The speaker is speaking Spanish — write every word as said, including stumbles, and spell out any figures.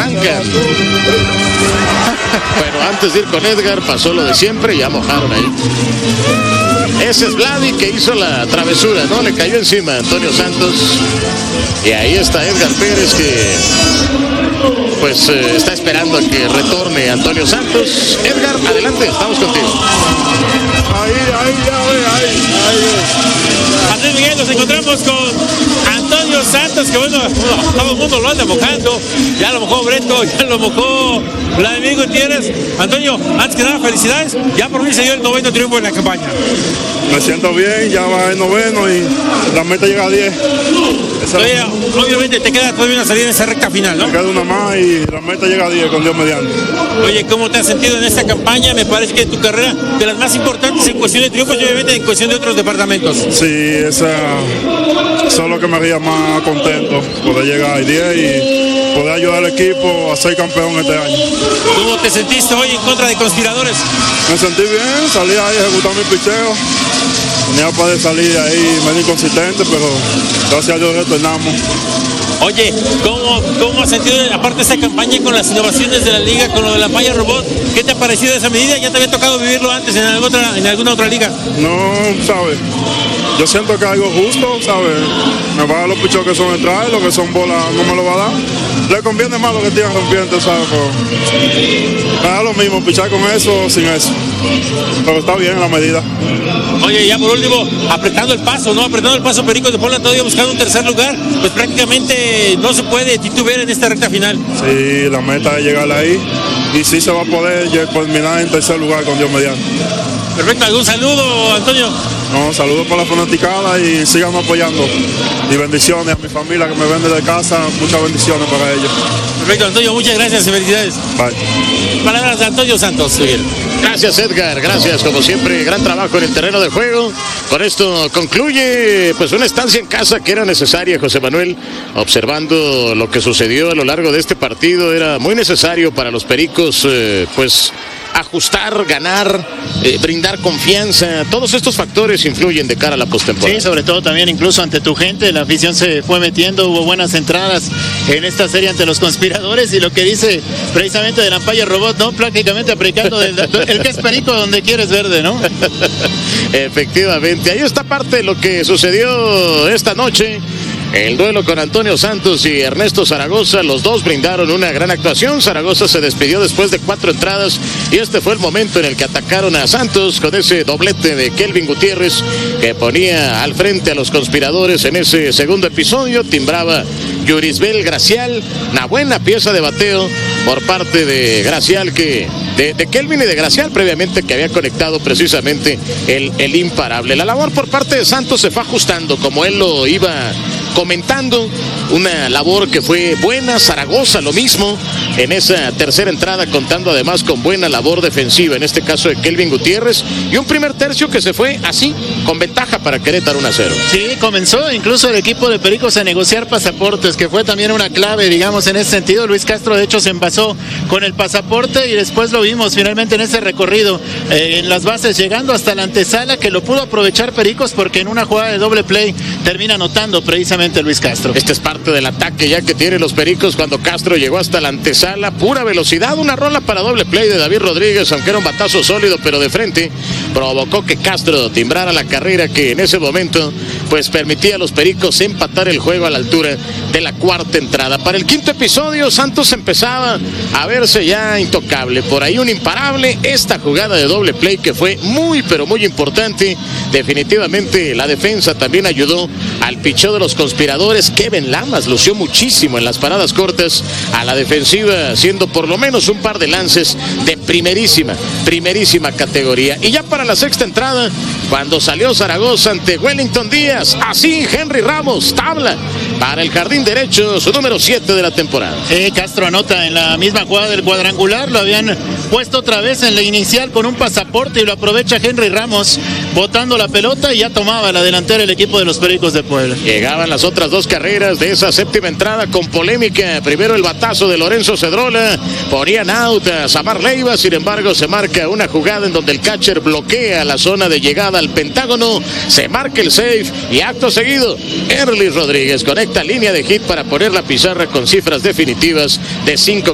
arrancan. Bueno, antes de ir con Edgar pasó lo de siempre y ya mojaron ahí. Ese es Vladi que hizo la travesura, ¿no? Le cayó encima a Antonio Santos. Y ahí está Edgar Pérez que pues eh, está esperando a que retorne Antonio Santos. Edgar, adelante, estamos contigo. Ahí, ahí, ahí, ahí, ahí. Andrés Miguel, nos encontramos con Antonio Santos, que bueno, todo el mundo lo anda mojando. Ya lo mojó Breto, ya lo mojó Vladimir Gutiérrez. Antonio, antes que nada, felicidades. Ya por fin se dio el noveno triunfo en la campaña. Me siento bien, ya va el noveno y la meta llega a diez. Oye, obviamente te queda todavía una salida en esa recta final, ¿no? Me queda una más y la meta llega a diez con Dios mediante. Oye, ¿cómo te has sentido en esta campaña? Me parece que en tu carrera, de las más importantes en cuestión de triunfos y obviamente en cuestión de otros departamentos. Sí, esa, eso es lo que me haría más contento, poder llegar a diez y poder ayudar al equipo a ser campeón este año. ¿Cómo te sentiste hoy en contra de Conspiradores? Me sentí bien, salí ahí a ejecutar mi picheo. Tenía para salir de ahí medio inconsistente, pero gracias a Dios retornamos. Oye, ¿cómo, cómo has sentido, aparte de esta campaña con las innovaciones de la liga, con lo de la malla robot? ¿Qué te ha parecido esa medida? ¿Ya te había tocado vivirlo antes en alguna otra, en alguna otra liga? No, ¿sabes? Yo siento que es algo justo, ¿sabes? Me va a dar los pichos que son detrás, lo que son bolas no me lo va a dar. Le conviene más lo que tienen rompiente, ¿sabes? Pero me da lo mismo, pichar con eso o sin eso. Pero está bien la medida. Oye, ya por último, apretando el paso, ¿no? Apretando el paso Pericos de Puebla todavía buscando un tercer lugar. Pues prácticamente no se puede titubear en esta recta final. Sí, la meta es llegar ahí. Y sí se va a poder culminar en tercer lugar con Dios mediante. Perfecto, ¿algún saludo, Antonio? No, saludos para la fanaticada y sigan apoyando. Y bendiciones a mi familia que me ven desde casa, muchas bendiciones para ellos. Perfecto, Antonio, muchas gracias y felicidades. Bye. Palabras de Antonio Santos. Gracias, Edgar, gracias, como siempre, gran trabajo en el terreno de juego. Con esto concluye pues una estancia en casa que era necesaria, José Manuel, observando lo que sucedió a lo largo de este partido. Era muy necesario para los Pericos, eh, pues ajustar, ganar, eh, brindar confianza. Todos estos factores influyen de cara a la postemporada. Sí, sobre todo también incluso ante tu gente, la afición se fue metiendo, hubo buenas entradas en esta serie ante los Conspiradores y lo que dice precisamente de la Ampaya Robot, ¿no? Prácticamente aplicando del, el que es perico donde quieres verde, ¿no? Efectivamente, ahí está parte de lo que sucedió esta noche. El duelo con Antonio Santos y Ernesto Zaragoza, los dos brindaron una gran actuación. Zaragoza se despidió después de cuatro entradas y este fue el momento en el que atacaron a Santos con ese doblete de Kelvin Gutiérrez que ponía al frente a los Conspiradores en ese segundo episodio. Timbraba Yurisbel Gracial, una buena pieza de bateo por parte de Gracial que... De, de Kelvin y de Gracial previamente que había conectado precisamente el, el imparable. La labor por parte de Santos se fue ajustando como él lo iba comentando, una labor que fue buena. Zaragoza lo mismo en esa tercera entrada, contando además con buena labor defensiva, en este caso de Kelvin Gutiérrez, y un primer tercio que se fue así, con ventaja para Querétaro uno a cero. Sí, comenzó incluso el equipo de Pericos a negociar pasaportes, que fue también una clave, digamos, en ese sentido. Luis Castro de hecho se envasó con el pasaporte y después lo vimos finalmente en ese recorrido eh, en las bases, llegando hasta la antesala, que lo pudo aprovechar Pericos porque en una jugada de doble play termina anotando precisamente Luis Castro. Este es parte del ataque ya que tienen los Pericos cuando Castro llegó hasta la antesala, pura velocidad, una rola para doble play de David Rodríguez, aunque era un batazo sólido, pero de frente provocó que Castro timbrara la carrera que en ese momento pues permitía a los Pericos empatar el juego a la altura de la cuarta entrada. Para el quinto episodio Santos empezaba a verse ya intocable, por ahí un imparable, esta jugada de doble play que fue muy pero muy importante. Definitivamente la defensa también ayudó al picheo de los Conspiradores. Kevin Lamas lució muchísimo en las paradas cortas a la defensiva, haciendo por lo menos un par de lances de primerísima, primerísima categoría. Y ya para la sexta entrada, cuando salió Zaragoza ante Wellington Díaz, así Henry Ramos, tabla para el jardín derecho, su número siete de la temporada. Eh, Castro anota en la misma jugada del cuadrangular, lo habían puesto otra vez en la inicial con un pasaporte y lo aprovecha Henry Ramos botando la pelota y ya tomaba la delantera el equipo de los Pericos de Puebla. Llegaban las otras dos carreras de esa séptima entrada con polémica. Primero el batazo de Lorenzo Cedrola, ponían out a Samar Leiva, sin embargo se marca una jugada en donde el catcher bloquea la zona de llegada al pentágono, se marca el safe y acto seguido Erlis Rodríguez conecta línea de hit para poner la pizarra con cifras definitivas de cinco